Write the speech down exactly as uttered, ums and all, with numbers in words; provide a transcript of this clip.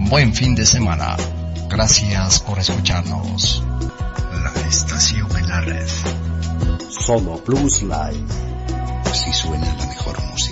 buen fin de semana. Gracias por escucharnos. La estación en la red. Sono Plus Live. Así suena la mejor música.